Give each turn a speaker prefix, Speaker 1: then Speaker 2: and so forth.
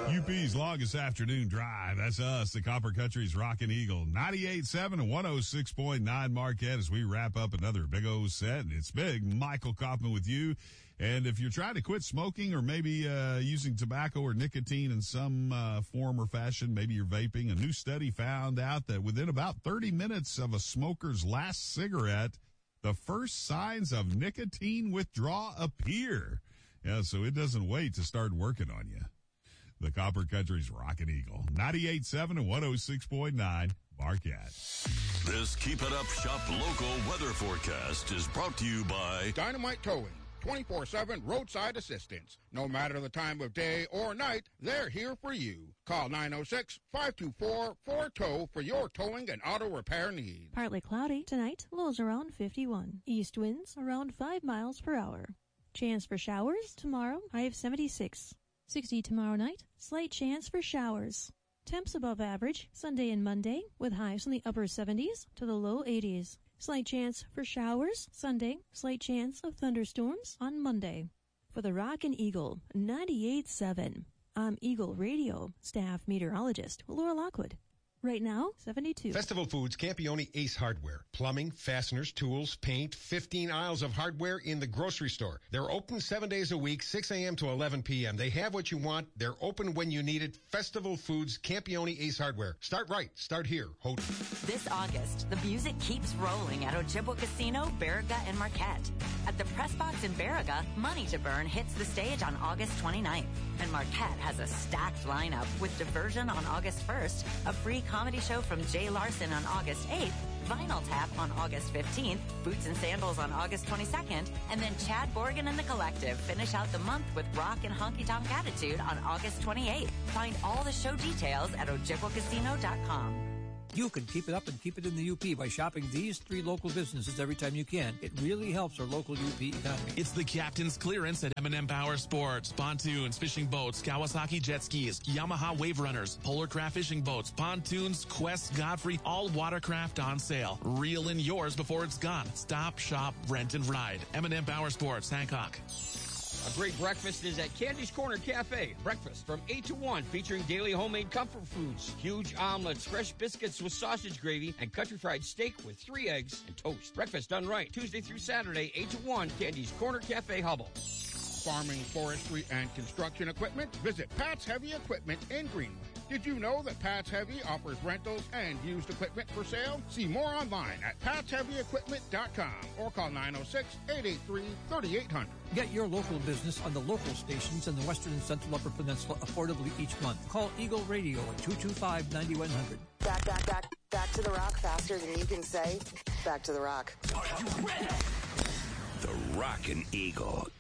Speaker 1: UP's longest afternoon drive. That's us, the Copper Country's Rockin' Eagle. 98.7 and 106.9 Marquette as we wrap up another big old set. And it's big. Michael Kaufman with you. And if you're trying to quit smoking or maybe using tobacco or nicotine in some form or fashion, maybe you're vaping, a new study found out that within about 30 minutes of a smoker's last cigarette, the first signs of nicotine withdrawal appear. Yeah, so it doesn't wait to start working on you. The Copper Country's Rockin' Eagle. 98.7 and 106.9 Marquette.
Speaker 2: This Keep It Up Shop local weather forecast is brought to you by
Speaker 3: Dynamite Towing. 24/7 roadside assistance. No matter the time of day or night, they're here for you. Call 906-524-4TOW for your towing and auto repair needs.
Speaker 4: Partly cloudy tonight, lows around 51. East winds around 5 miles per hour. Chance for showers tomorrow, high of 76. 60 tomorrow night, slight chance for showers. Temps above average Sunday and Monday with highs in the upper 70s to the low 80s. Slight chance for showers Sunday, slight chance of thunderstorms on Monday. For the Rockin' Eagle, 98.7. I'm Eagle Radio staff meteorologist Laura Lockwood. Right now, 72.
Speaker 5: Festival Foods, Campione Ace Hardware. Plumbing, fasteners, tools, paint, 15 aisles of hardware in the grocery store. They're open 7 days a week, 6 a.m. to 11 p.m. They have what you want. They're open when you need it. Festival Foods, Campione Ace Hardware. Start right. Start here. Houghton.
Speaker 6: This August, the music keeps rolling at Ojibwa Casino, Baraga, and Marquette. At the Press Box in Baraga, Money to Burn hits the stage on August 29th. And Marquette has a stacked lineup with Diversion on August 1st, a free comedy show from Jay Larson on August 8th, Vinyl Tap on August 15th, Boots and Sandals on August 22nd, and then Chad Borgen and the Collective finish out the month with Rock and Honky Tonk Attitude on August 28th. Find all the show details at OjibwaCasino.com.
Speaker 7: You can keep it up and keep it in the UP by shopping these 3 local businesses every time you can. It really helps our local UP economy.
Speaker 8: It's the Captain's Clearance at M&M Power Sports. Pontoons, fishing boats, Kawasaki jet skis, Yamaha wave runners, Polar Craft fishing boats, pontoons, Quest, Godfrey, all watercraft on sale. Reel in yours before it's gone. Stop, shop, rent, and ride. M&M Power Sports, Hancock.
Speaker 9: A great breakfast is at Candy's Corner Cafe. Breakfast from 8 to 1 featuring daily homemade comfort foods, huge omelets, fresh biscuits with sausage gravy, and country fried steak with 3 eggs and toast. Breakfast done right. Tuesday through Saturday, 8 to 1, Candy's Corner Cafe, Hubble.
Speaker 3: Farming, forestry, and construction equipment? Visit Pat's Heavy Equipment in Greenwood. Did you know that Pat's Heavy offers rentals and used equipment for sale? See more online at patsheavyequipment.com or call 906-883-3800.
Speaker 7: Get your local business on the local stations in the Western and Central Upper Peninsula affordably each month. Call Eagle Radio at 225-9100.
Speaker 10: Back to the rock faster than you can say. Back to the rock.
Speaker 11: The Rockin' Eagle